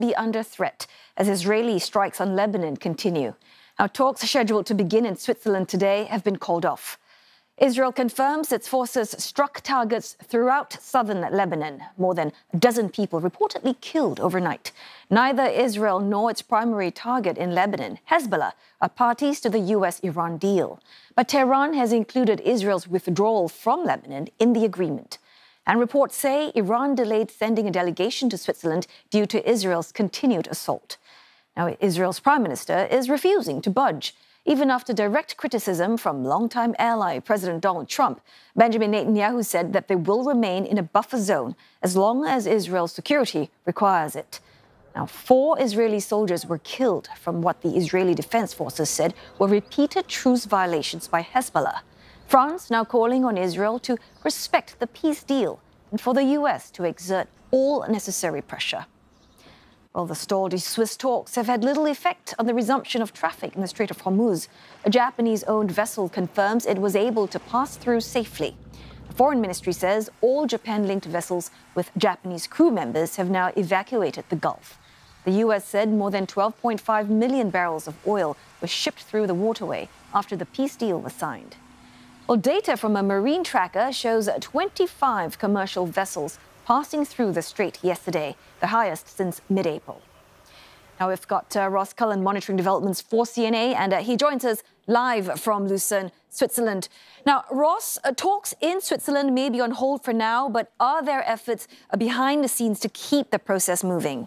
be under threat as Israeli strikes on Lebanon continue. Now, talks scheduled to begin in Switzerland today have been called off. Israel confirms its forces struck targets throughout southern Lebanon. More than a dozen people reportedly killed overnight. Neither Israel nor its primary target in Lebanon, Hezbollah, are parties to the US-Iran deal. But Tehran has included Israel's withdrawal from Lebanon in the agreement. And reports say Iran delayed sending a delegation to Switzerland due to Israel's continued assault. Now, Israel's prime minister is refusing to budge. Even after direct criticism from longtime ally President Donald Trump, Benjamin Netanyahu said that they will remain in a buffer zone as long as Israel's security requires it. Now, 4 Israeli soldiers were killed from what the Israeli Defense Forces said were repeated truce violations by Hezbollah. France now calling on Israel to respect the peace deal and for the US to exert all necessary pressure. Well, the stalled Swiss talks have had little effect on the resumption of traffic in the Strait of Hormuz. A Japanese-owned vessel confirms it was able to pass through safely. The Foreign Ministry says all Japan-linked vessels with Japanese crew members have now evacuated the Gulf. The U.S. said more than 12.5 million barrels of oil were shipped through the waterway after the peace deal was signed. Well, data from a marine tracker shows 25 commercial vessels passing through the strait yesterday, the highest since mid-April. Now we've got Ross Cullen monitoring developments for CNA, and he joins us live from Lucerne, Switzerland. Now, Ross, talks in Switzerland may be on hold for now, but are there efforts behind the scenes to keep the process moving?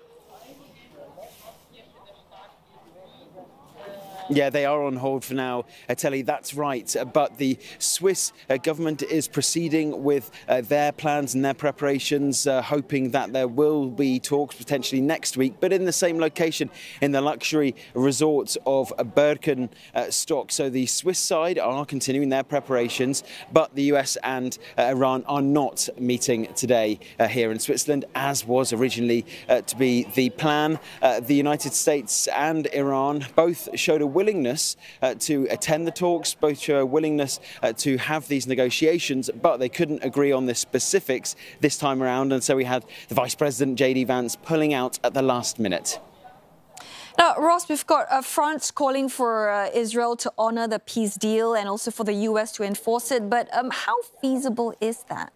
Yeah, they are on hold for now, Telly, that's right. But the Swiss government is proceeding with their plans and their preparations, hoping that there will be talks potentially next week, but in the same location in the luxury resort of Birkenstock. So the Swiss side are continuing their preparations, but the US and Iran are not meeting today here in Switzerland, as was originally to be the plan. The United States and Iran both showed a willingness to attend the talks, both show a willingness to have these negotiations, but they couldn't agree on the specifics this time around. And so we had the Vice President, J.D. Vance, pulling out at the last minute. Now, Ross, we've got France calling for Israel to honor the peace deal and also for the U.S. to enforce it. But how feasible is that?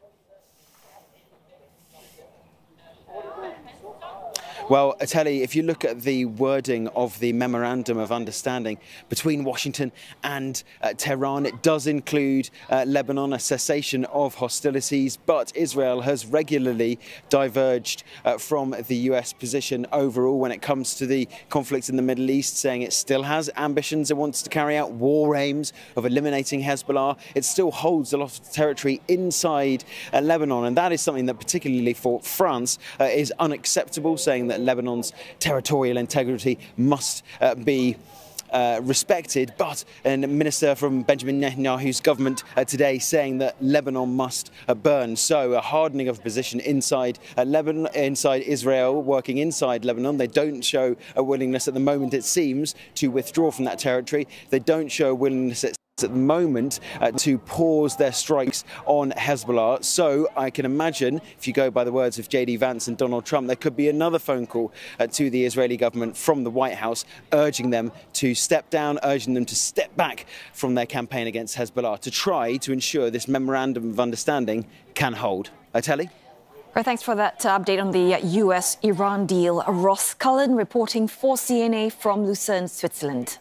Well, Telly, if you look at the wording of the Memorandum of Understanding between Washington and Tehran, it does include Lebanon, a cessation of hostilities, but Israel has regularly diverged from the US position overall when it comes to the conflict in the Middle East, saying it still has ambitions, it wants to carry out war aims of eliminating Hezbollah. It still holds a lot of territory inside Lebanon, and that is something that particularly for France is unacceptable, saying that Lebanon's territorial integrity must be respected, but a minister from Benjamin Netanyahu's government today saying that Lebanon must burn. So a hardening of position inside Lebanon, inside Israel, working inside Lebanon. They don't show a willingness at the moment, it seems, to withdraw from that territory. They don't show a willingness at the moment to pause their strikes on Hezbollah. So I can imagine, if you go by the words of J.D. Vance and Donald Trump, there could be another phone call to the Israeli government from the White House, urging them to step down, urging them to step back from their campaign against Hezbollah to try to ensure this memorandum of understanding can hold. Telly? Well, thanks for that update on the US-Iran deal. Ross Cullen reporting for CNA from Lucerne, Switzerland.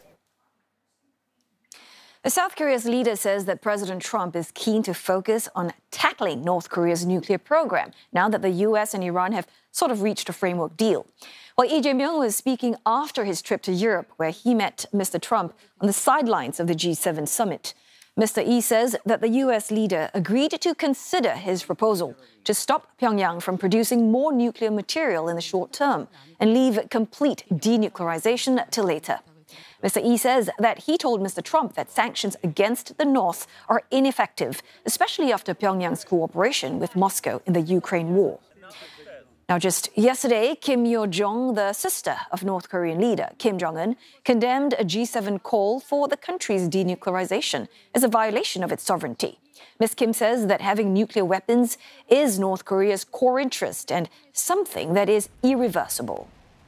South Korea's leader says that President Trump is keen to focus on tackling North Korea's nuclear program now that the US and Iran have sort of reached a framework deal. Well, Lee Jae-myung was speaking after his trip to Europe, where he met Mr. Trump on the sidelines of the G7 summit. Mr. Lee says that the US leader agreed to consider his proposal to stop Pyongyang from producing more nuclear material in the short term and leave complete denuclearization till later. Mr. Lee says that he told Mr. Trump that sanctions against the North are ineffective, especially after Pyongyang's cooperation with Moscow in the Ukraine war. Now, just yesterday, Kim Yo-jong, the sister of North Korean leader Kim Jong-un, condemned a G7 call for the country's denuclearization as a violation of its sovereignty. Ms. Kim says that having nuclear weapons is North Korea's core interest and something that is irreversible.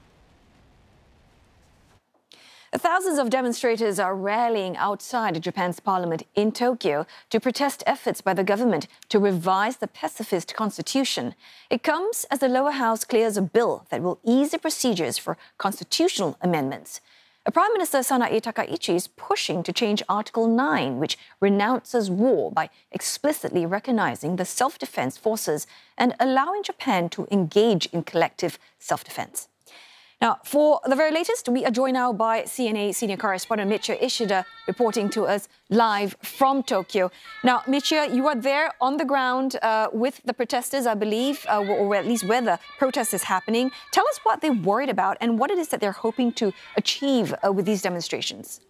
Thousands of demonstrators are rallying outside Japan's parliament in Tokyo to protest efforts by the government to revise the pacifist constitution. It comes as the lower house clears a bill that will ease the procedures for constitutional amendments. Prime Minister Sanae Takaichi is pushing to change Article 9, which renounces war by explicitly recognizing the self-defense forces and allowing Japan to engage in collective self-defense. Now, for the very latest, we are joined now by CNA senior correspondent Michio Ishida reporting to us live from Tokyo. Now, Michio, you are there on the ground with the protesters, I believe, or at least where the protest is happening. Tell us what they're worried about and what it is that they're hoping to achieve with these demonstrations.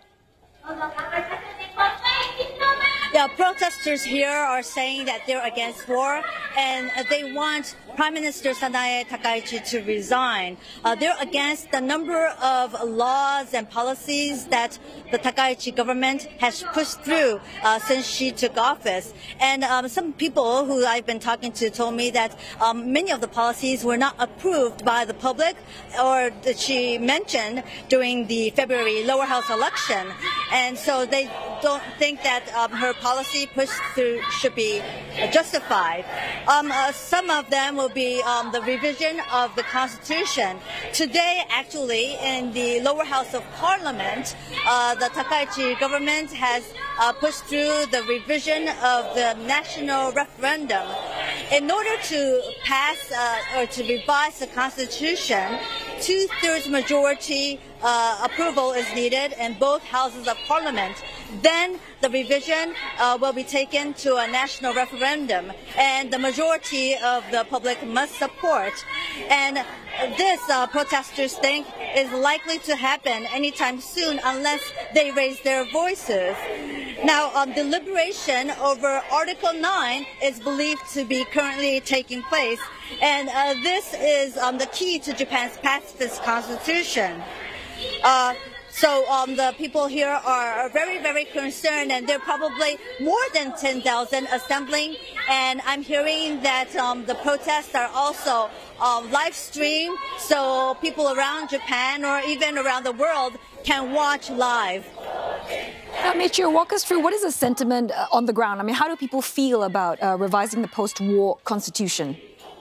Yeah, protesters here are saying that they're against war and they want Prime Minister Sanae Takaichi to resign. They're against the number of laws and policies that the Takaichi government has pushed through since she took office. And some people who I've been talking to told me that many of the policies were not approved by the public or that she mentioned during the February lower house election. And so they don't think that her policy pushed through should be justified. Some of them will be the revision of the Constitution. Today, actually, in the lower house of Parliament, the Takaichi government has pushed through the revision of the national referendum. In order to pass or to revise the Constitution, 2/3 majority approval is needed in both houses of Parliament. Then the revision will be taken to a national referendum, and the majority of the public must support. And this, protesters think, is likely to happen anytime soon unless they raise their voices. Now, deliberation over Article 9 is believed to be currently taking place, and this is the key to Japan's pacifist constitution. So the people here are very, very concerned, and there are probably more than 10,000 assembling. And I'm hearing that the protests are also live streamed, so people around Japan or even around the world can watch live. Michio, walk us through what is the sentiment on the ground? I mean, how do people feel about revising the post-war constitution?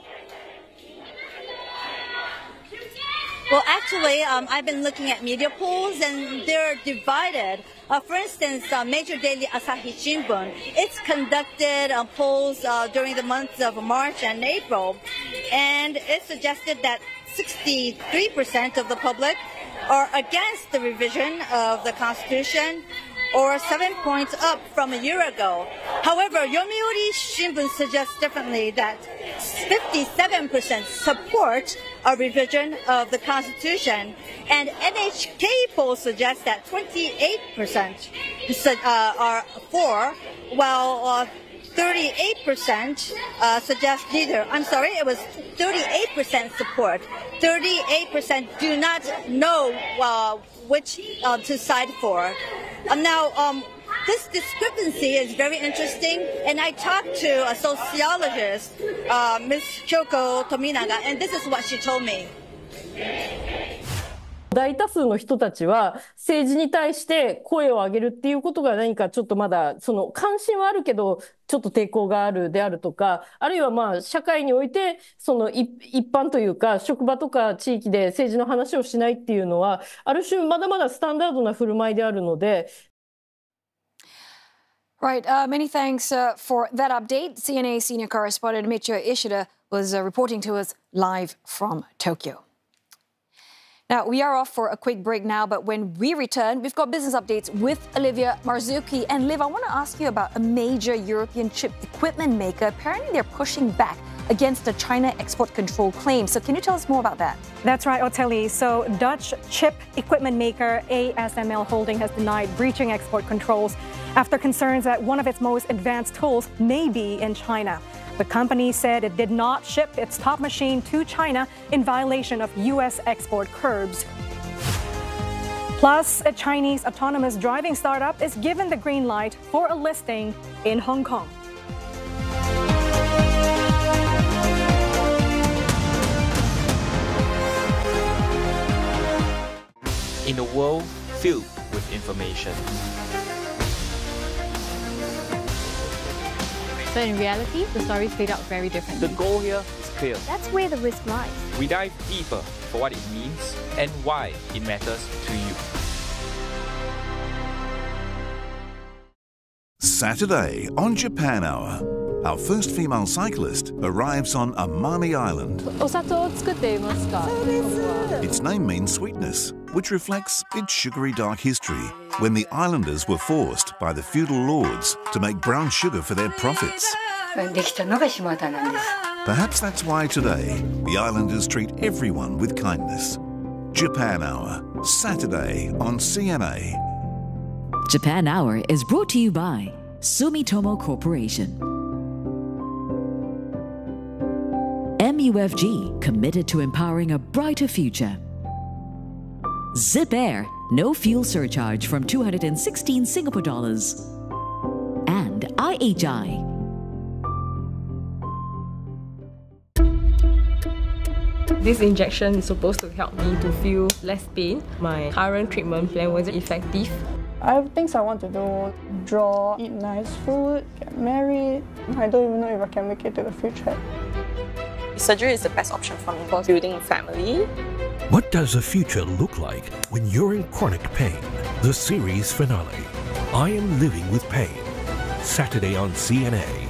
Well, actually, I've been looking at media polls, and they're divided. For instance, major daily Asahi Shimbun, it's conducted polls during the months of March and April, and it suggested that 63% of the public are against the revision of the Constitution, or 7 points up from a year ago. However, Yomiuri Shimbun suggests differently that 57% support a revision of the Constitution, and NHK poll suggests that 28% are for, while 38% suggest neither. I'm sorry, it was 38% support. 38% do not know which to side for. Now, this discrepancy is very interesting, and I talked to a sociologist, Ms. Kyoko Tominaga, and this is what she told me. 大多数の人たちは政治に対して声を上げるっていうことが何かちょっとまだその関心はあるけどちょっと抵抗があるであるとか、あるいはまあ社会においてその一般というか職場とか地域で政治の話をしないっていうのはある種まだまだスタンダードな振る舞いであるので。 Right. Many thanks for that update. CNA senior correspondent Michio Ishida was reporting to us live from Tokyo. Now, we are off for a quick break now, but when we return, we've got business updates with Olivia Marzuki. And Liv, I want to ask you about a major European chip equipment maker. Apparently, they're pushing back against the China export control claim. So can you tell us more about that? That's right, Oteli. So Dutch chip equipment maker ASML Holding has denied breaching export controls after concerns that one of its most advanced tools may be in China. The company said it did not ship its top machine to China in violation of U.S. export curbs. Plus, a Chinese autonomous driving startup is given the green light for a listing in Hong Kong. In a world filled with information. But in reality, the stories played out very differently. The goal here is clear. That's where the risk lies. We dive deeper for what it means and why it matters to you. Saturday on Japan Hour, our first female cyclist arrives on Amami Island. Its name means sweetness, which reflects its sugary dark history, when the islanders were forced by the feudal lords to make brown sugar for their profits. Perhaps that's why today the islanders treat everyone with kindness. Japan Hour, Saturday on CNA. Japan Hour is brought to you by Sumitomo Corporation. MUFG, committed to empowering a brighter future. Zip Air, no fuel surcharge from 216 Singapore dollars. And IHI. This injection is supposed to help me to feel less pain. My current treatment plan wasn't effective. I have things I want to do: draw, eat nice food, get married. I don't even know if I can make it to the future. Surgery is the best option for me for building a family. What does the future look like when you're in chronic pain? The series finale, I Am Living with Pain, Saturday on CNA.